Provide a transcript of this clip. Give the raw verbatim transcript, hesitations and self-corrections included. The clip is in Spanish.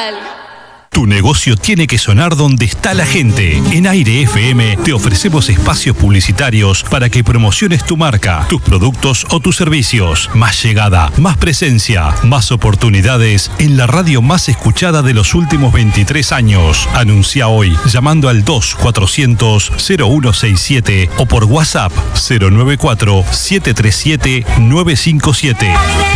Total. Tu negocio tiene que sonar donde está la gente. En Aire F M te ofrecemos espacios publicitarios para que promociones tu marca, tus productos o tus servicios. Más llegada, más presencia, más oportunidades en la radio más escuchada de los últimos veintitrés años. Anuncia hoy llamando al dos cuatrocientos cero uno sesenta y siete o por WhatsApp cero nueve cuatro siete tres siete nueve cinco siete.